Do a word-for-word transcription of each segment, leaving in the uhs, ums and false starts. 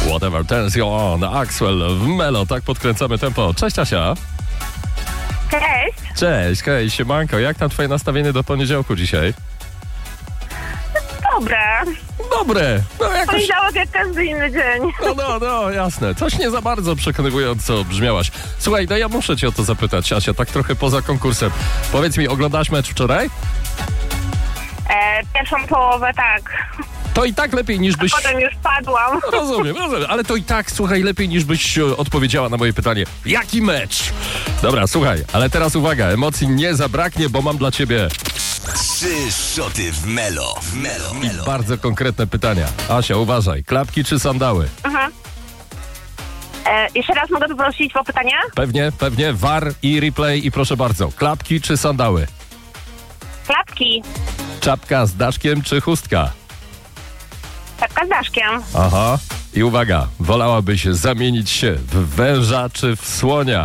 Whatever turns you on, Axwell w Melo, tak podkręcamy tempo. Cześć Asia. Cześć. Cześć, hej, siemanko, jak tam twoje nastawienie do poniedziałku dzisiaj? Dobre. Dobre, no jakoś... Poniedziałek jak każdy inny dzień. No, no, no, jasne. Coś nie za bardzo przekonywująco brzmiałaś. Słuchaj, no ja muszę cię o to zapytać, Asia, tak trochę poza konkursem. Powiedz mi, oglądałaś mecz wczoraj? E, pierwszą połowę tak. To i tak lepiej niż byś... Potem już padłam. Rozumiem, rozumiem, ale to i tak, słuchaj, lepiej niż byś e, odpowiedziała na moje pytanie. Jaki mecz? Dobra, słuchaj, ale teraz uwaga, emocji nie zabraknie, bo mam dla ciebie Trzy szoty w Melo. W Melo. Melo. bardzo konkretne pytania. Asia, uważaj, klapki czy sandały? Mhm. E, jeszcze raz mogę poprosić o pytanie? Pewnie, pewnie, V A R i replay i proszę bardzo, klapki czy sandały? Klapki. Czapka z daszkiem czy chustka? Czapka z daszkiem. Aha. I uwaga, wolałabyś zamienić się w węża czy w słonia?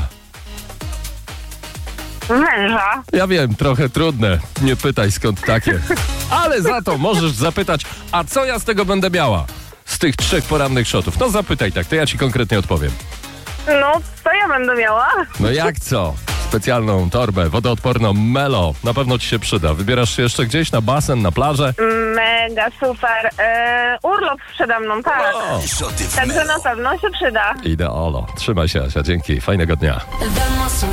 Męża. Ja wiem, trochę trudne. Nie pytaj skąd takie. Ale za to możesz zapytać, a co ja z tego będę miała? Z tych trzech porannych shotów. No zapytaj tak, to ja ci konkretnie odpowiem. No, co ja będę miała? No jak co? Specjalną torbę wodoodporną Melo. Na pewno ci się przyda. Wybierasz się jeszcze gdzieś na basen, na plażę? Mega super. E, urlop przede mną, tak. O, Szoty w Także Melo. na pewno się przyda. ideolo. Trzymaj się, Asia, dzięki. Fajnego dnia. The muscle